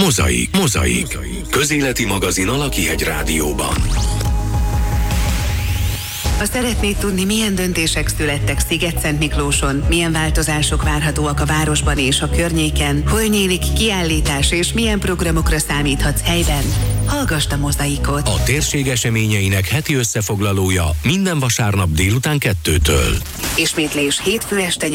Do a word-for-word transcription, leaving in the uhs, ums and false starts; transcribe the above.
Mozaik. Mozaik. Közéleti magazin a Lakihegy Rádióban. Ha szeretnéd tudni, milyen döntések születtek Sziget-Szentmiklóson, milyen változások várhatóak a városban és a környéken, hol nyílik kiállítás és milyen programokra számíthatsz helyben, hallgasd a Mozaikot. A térség eseményeinek heti összefoglalója minden vasárnap délután kettőtől. Ismétlés hétfő este